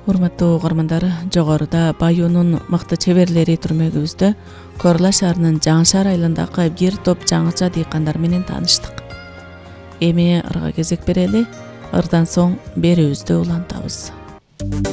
Урматтуу угармандар, жогоруда Баюунун мыкты чеберлери түрмөгүбүздө Корла шаарынын Жаңышаар айылындагы бир топ жаңыча дыйкандар менен тааныштык. Эми ырга кезек берели, ырдан соң берүүбүздү улантабыз.